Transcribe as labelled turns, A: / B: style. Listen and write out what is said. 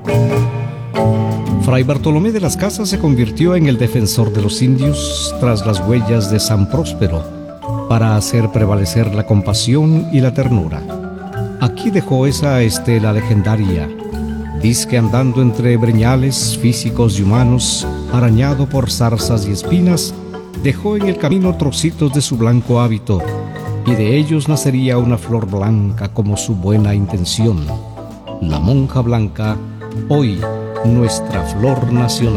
A: Fray Bartolomé de las Casas se convirtió en el defensor de los indios tras las huellas de San Próspero, para hacer prevalecer la compasión y la ternura. Aquí dejó esa estela legendaria, dizque andando entre breñales físicos y humanos, arañado por zarzas y espinas, dejó en el camino trocitos de su blanco hábito, y de ellos nacería una flor blanca como su buena intención. La monja blanca, hoy nuestra flor nacional.